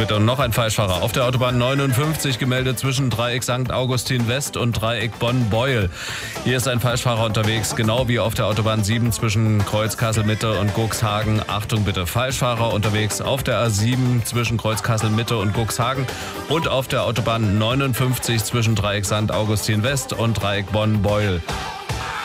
bitte. Und noch ein Falschfahrer auf der Autobahn 59 gemeldet zwischen Dreieck St. Augustin West und Dreieck Bonn-Beuel. Hier ist ein Falschfahrer unterwegs, genau wie auf der Autobahn 7 zwischen Kreuz Kassel-Mitte und Cuxhagen. Achtung bitte, Falschfahrer unterwegs auf der A7 zwischen Kreuz Kassel-Mitte und Cuxhagen und auf der Autobahn 59 zwischen Dreieck St. Augustin West und Dreieck Bonn-Beuel.